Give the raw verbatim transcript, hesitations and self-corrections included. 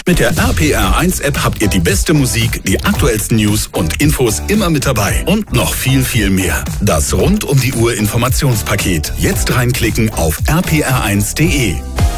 Mit der R P R eins App habt ihr die beste Musik, die aktuellsten News und Infos immer mit dabei. Und noch viel, viel mehr. Das rund um die Uhr Informationspaket. Jetzt reinklicken auf r p r eins punkt d e.